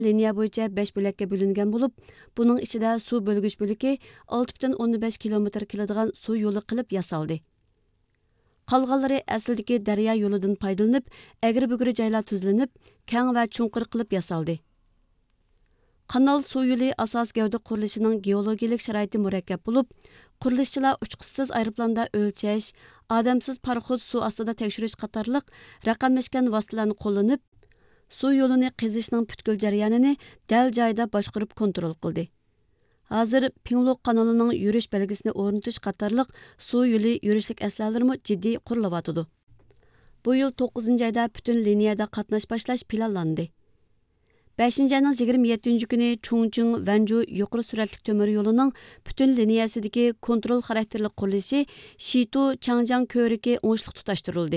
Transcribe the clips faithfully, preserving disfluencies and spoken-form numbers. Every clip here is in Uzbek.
liniya bo'yicha besh bo'lakka bo'lingan bo'lib, buning ichida suv bo'lgich bo'ligi olti butun o'ndan besh kilometr keladigan suv yo'li qilib yasaldi. Qolganlari asldagi daryo yo'lidan foydalanib, agri-bugri joylar tuzlanib, keng va chunqur qilib yasaldi. Kanal suv yo'li asos gavda qurilishining geologik sharoiti murakkab bo'lib, qurilishchilar uchquchsiz aeroplanda o'lchash, odamsiz paraxod suv ostida tekshirish qatorliq raqamlashgan vositalarni qo'llanib, suv yo'lini qazishning butkul jarayonini dal joyida boshqarib kontrol qildi. Hozir Pinglu kanalining yurish belgisini o'rnatish qatorliq suv yo'li yurishlik aslalarimi jiddiy qurilyotidi. Bu yil to'qqizinchi oyda butun liniyada qatnash boshlash planlandi. beshinchi ayning yigirma yettinchi kuni Chongqing Vanju yuqori suratli temir yo'lining butun liniyasidagi kontrol xarakterli qurilishi Shitu Changjiang ko'rigi o'ngishli tutashtirildi.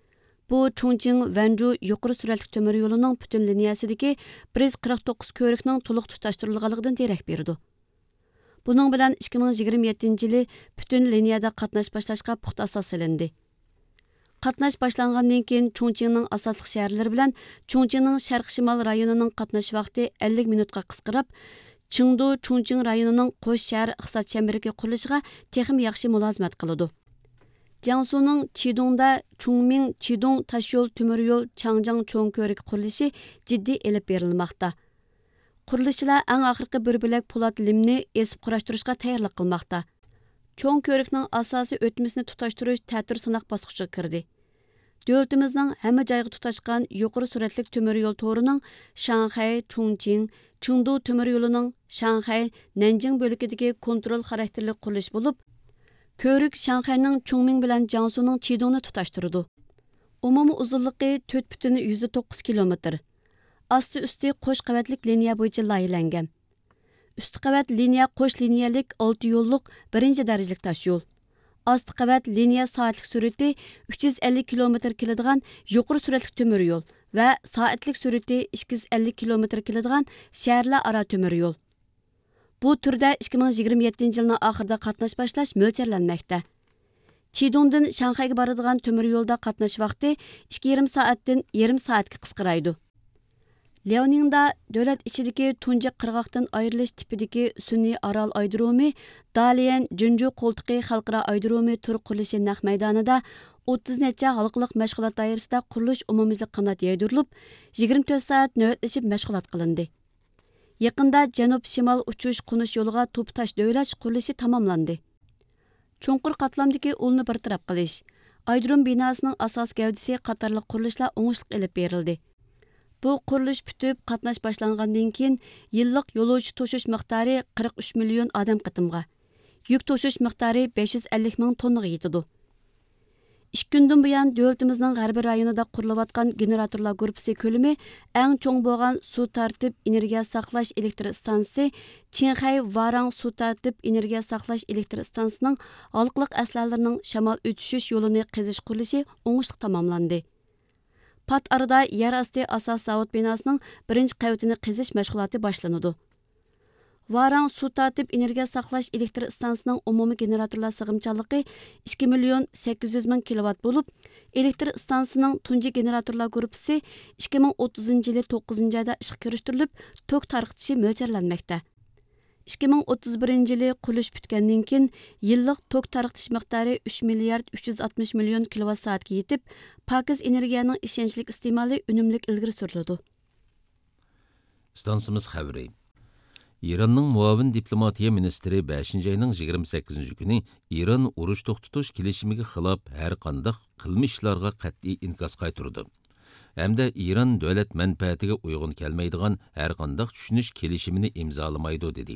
Bu Chongqing Vanju yuqori suratli temir yo'lining butun liniyasidagi bir yuz qirq to'qqiz ko'rikning to'liq tutashtirilganligidan darak berdi. Buning bilan ikki ming yigirma yettinchi yili butun liniyada qatnash boshlashga puxta asos solindi. Qatnash boshlangandan keyin Chongqingning asosliq shaharlari bilan Chongqingning sharq-shimol rayonining qatnash vaqti ellik minutga qisqarib, Chengdu Chongqing rayonining qo'sh shahar iqtisod chemberiga qurilishiga texnik yaxshi mulozimat qiladi. Jiangsuning Chidongda Chongming Chidong tashyo'l temir yo'l Changjiang cho'ng ko'rik qurilishi jiddiy elib berilmoqda. Qurilishchilar eng oxirgi bir bo'lak po'lat limni esib qurashtirishga tayyorlik qilmoqda. Cho'ng ko'rikning asosiy o'tmisini tutashtirish ta'tir sinoq bosqichiga kirdi. Davlatimizning hamma joyga tutashgan yuqori suratli temir yo'l to'rining Shanxay, Chongqing, Chengdu temir yo'lining Shanxay, Nanjing bo'lagidagi kontrol xarakterli qurilish bo'lib, ko'rik Shanxayning Chongming bilan Jiangsuning Chidongni tutashtirdi. Umumiy uzunligi to'rt butun yuz to'qqiz kilometr. Asti usti qo'sh qavatlik liniya bo'yicha loyihalangan. Üstü qavat liniya qo'sh liniyalik olti yo'lliq birinchi darajalik tosh yo'l. Asti qavat liniya soatlik sur'ati uch yuz ellik kilometr keladigan yuqori suratli temir yo'l va soatlik sur'ati ikki yuz ellik kilometr keladigan shaharlar aro temir yo'l. Bu turda ikki ming yigirma yettinchi yilning oxirida qatnash boshlash mo'ljallanmoqda. Chidongdan Shanxayga boradigan temir yo'lda qatnash vaqti ikki yarim soatdan yarim soatga qisqaraydi. Liaoningda davlat ichidagi tunji qirg'oqdan ayrilish tipidagi sun'iy orol aydromi Dalian Junju qo'ltiqi xalqaro aydromi tur qurilishi naq maydonida o'ttiz necha xalqliq mashg'ulot doirasida qurilish umumiylik qanot yaydirilib, yigirma to'rt soat navbatlashib mashg'ulot qilindi. Yaqinda janub-shimol uchish qo'nish yo'liga to'p tash davlash qurilishi tamomlandi. Cho'nqur qatlamdagi ulni bartaraf qilish, aydrom binosining asos gavdasi qatorliq qurilishlar o'ngishli elib berildi. Bu qurilish bitib, qatnash boshlangandan keyin yillik yo'lovchi to'shish miqdori qirq uch million odam qitimga, yuk to'shish miqdori besh yuz ellik ming tonnaga yetadi. ikki kundan buyon davlatimizning g'arbiy rayonida qurilayotgan generatorlar guruhi ko'lami eng cho'ng bo'lgan suv tartib energiya saqlash elektr stansiyasi Qinxay Varang suv tartib energiya saqlash elektr stansiyasining halqliq aslarlarining shamol o'tishish yo'lini qazish qurilishi o'ngishli tamomlandi. Pat arada yer asti asos zavod binosining birinchi qavatini qazish mashg'uloti boshlanadi. Varang suv tartib energiya saqlash elektr stansiyasining umumiy generatorlar sig'imchanligi ikki million sakkiz yuz ming kilovat bo'lib, elektr stansiyasining tunji generatorlar guruhi ikki ming o'ttizinchi yili to'qqizinchi oyda ishga kirishtirilib, tok tarqitishi mo'ljallanmoqda. ikki ming o'ttiz birinchi yili qurilish bitgandan keyin yillik tok tarqitish miqdori uch milliard uch yuz oltmish million kilovat soatga yetib, pokiz energiyaning ishonchli iste'moli unumli ilgari suriladi. Stansiyamiz xabari. İranның muavin diplomatiya ministri beshinchi ayning yigirma sakkizinchi kuni İran urush to'xtatish kelishimiga xilof har qanday qilmishlarga qat'iy inkos qaytardi. Hamda İran davlat manfaatiga uyg'un kelmaydigan har qanday tushunish kelishimini imzolamaydi dedi.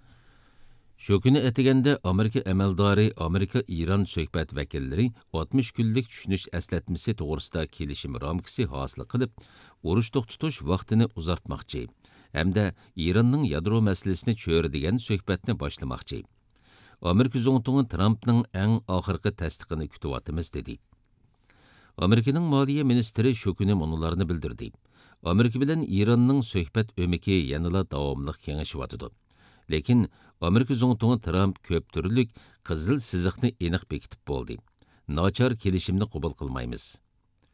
Shu kuni atiganda Amerika amaldori Amerika İran suhbat vakillari oltmish kunlik tushunish eslatmasi to'g'risida kelishim ramkasi hosil qilib, urush to'xtatish vaqtini uzartmoqchi. Hamda İranның yadro masalasini cho'radigan suhbatni boshlamoqchi. Amerika zongtuni Trumpning eng oxirgi tasdiqini kutyapmiz dedi. Amerikaning moliya ministri shu kuni munolarni bildirdi. Amerika bilan İranның suhbat o'miki yanada davomli kengayishyapti. Lekin Amerika zongtuni Trump ko'p turlik qizil siziqni aniq bekitib bo'ldi. Nachar kelishimni qabul qilmaymiz.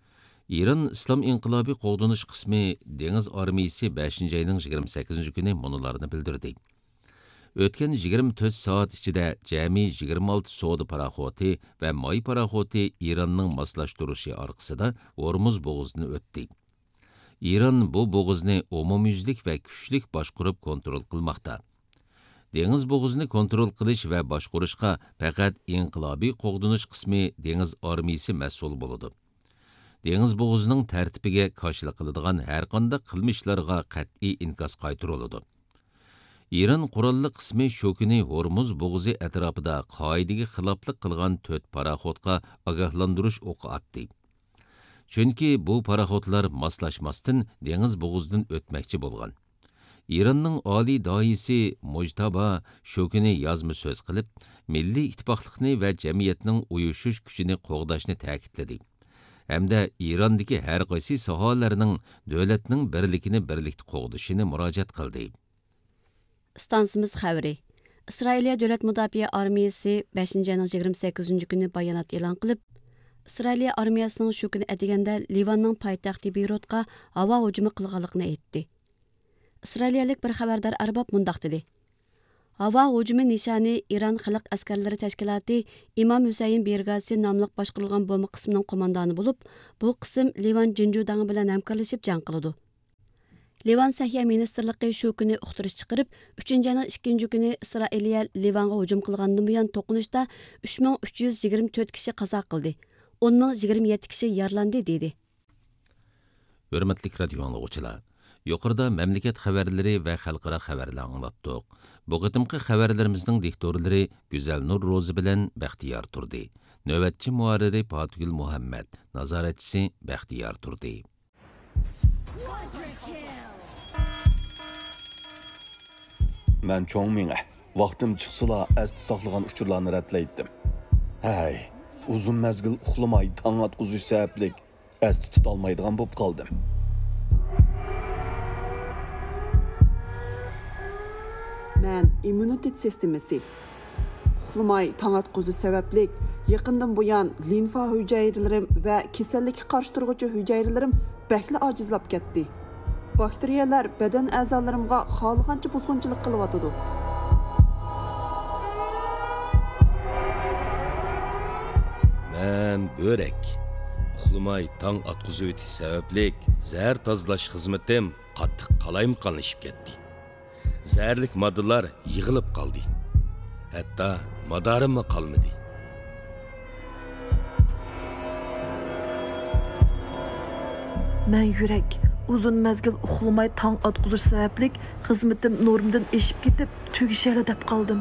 İran İslam İnqilobiy Qo'g'dinish qismi Dengiz armiyasi beshinchi ayning yigirma sakkizinchi kuni munolarni bildirdi. O'tgan yigirma to'rt soat ichida jami yigirma olti savdo paraxoti va moy paraxoti İranning moslashtirishi orqasida Hormuz bo'g'izini o'tdi. İran bu bo'g'izni umumyuzlik va kuchlik boshqarib kontrol qilmoqda. Dengiz bo'g'izini kontrol qilish va boshqarishga faqat Inqilobiy Qo'g'dinish qismi Dengiz armiyasi mas'ul bo'ladi. Dengiz bo'g'izining tartibiga qarshilik qiladigan har qanday qilmishlarga qat'iy inkas qaytariladi. İran qurolli qismi shu kuni Hormuz bo'g'izi atrofida qoidaga xiloflik qilgan to'rt paraxotga ogohlantirish o'qi atdi. Chunki bu paraxotlar moslashmasdan dengiz bo'g'izidan o'tmoqchi bo'lgan. İranning oliy doisi Mujtaba shu kuni yozma so'z qilib, milliy ittifoqlikni va jamiyatning uyushish kuchini qo'g'dashni ta'kidladi. Hamda İrandagi har qaysi sohalarning davlatning birligini birlikda qo'g'dashini murojaat qildi. Stansimiz xabari. İsrailiya Davlat Müdafiə Armiyası beshinchi ayning yigirma sakkizinchi kuni bayonot e'lon qilib, İsrailiya armiyasining shu kuni atiganda Livanning poytaxti Beyrutga havo hujumi qilganligini aytdi. İsrailiyalik bir xabardor arbab mundaq dedi. Havo hujumi nishoni İran xalq askarlari tashkiloti İmam Hüseyin brigadasi nomli boshqarilgan bomba qismining qo'mondoni bo'lib, bu qism Livan Jinjudangi bilan hamkorlashib jang qiladi. Livan Səhiyyə Ministerliyi shu kuni uqtirish chiqarib, uchinchi ayning ikkinchi kuni İsrailiya Livanga hujum qilgandan buyon to'qinishda uch ming uch yuz yigirma to'rt kishi qazo qildi. o'n ming yigirma yetti kishi yaralandi dedi. Hurmatli radio anglag'uvchilar, yuqorida mamlakat xabarlari va xalqaro xabarlar anglatdik. Bu qitimqi xabarlarimizning diktorlari Güzel Nur Rozi bilan Baxtiyor turdi. Navbatchi muharriri Fatgul Muhammad, nazoratchisi Baxtiyor turdi. Mən çoğ mingə, vaxtım çıxsıla əsti saxlığan uçurlarını rədləyitdim. Həy, uzun məzgil uxlamay tan atqızış səbəblik əsti tutalmaydıgan bob qaldım. Mən immunitet sistemisi uxlamay tan atqızış səbəblik yaqından buyan linfa hüceyrələrim və kasallikka qarşı turğucu hüceyrələrim bəkli acizlab ketdi. Bakteriyalar beden a'zolarimga xohlagancha buzg'unchilik qilyotidi. Men börek. Uxlamay tong atqizib o'tish sabablik zahar tozalash xizmatim qattiq qalaymqonlashib ketdi. Zaharlik moddalar yig'ilib qoldi. Hatto madorim qolmadi. Men yurak uzun mezgil uxlamay tong atqizış sabablik xizmatim normdan eshib ketib, tugishali deb qoldim.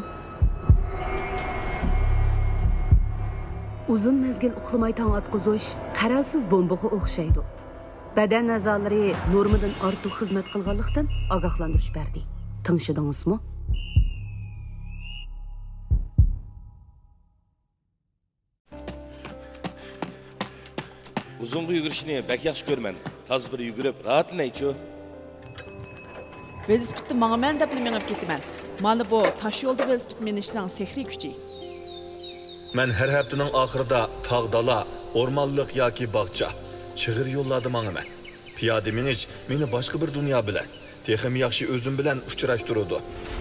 Uzun mezgil uxlamay tong atqizış qaralsiz bombaga o'xshaydi. Badan a'zolari normadan ortiq xizmat qilganlikdan ogohlantirish berdi. Tinglashdingizmi? Uzunga yugurishni bak yaxshi ko'rman. Taz bir yugurib, rahatlanaychu. Velosipedni mağaman deb minib ketaman. Mana bu tosh yo'lda velosiped minishning sehriy kuchi. Mən hər həftənin axırında tağdala, ormanlıq yoki bağça, çığır yollarda mağaman. Piyoda minish meni boshqa bir dunyo bilan, texim yaxshi o'zim bilan uchrashtirdi.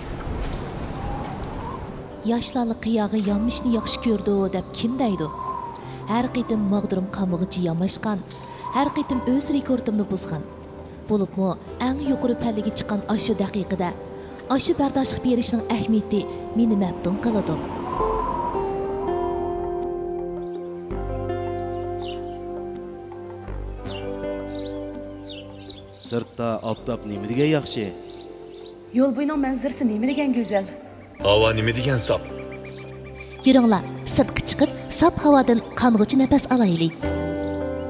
Yoshlarni qiyog'i yonmishni yaxshi ko'rdi deb kim deydi? Her qitim mağdurum qamıgıcı yamashqan, her qitim öz rekordimni buzgan. Bo'lib mu eng yuqori pallaga chiqqan ashu daqiqada, ashu bardoshlik berishning ahamiyati meni mabdun qiladi. Sirtda oftob nima degan yaxshi? Yo'l bo'yining manzarasi nima degan go'zal? Havo nima degan sap? Yuringlar, sirtga chiqib, sap havodan qong'uchi nafas olaylik.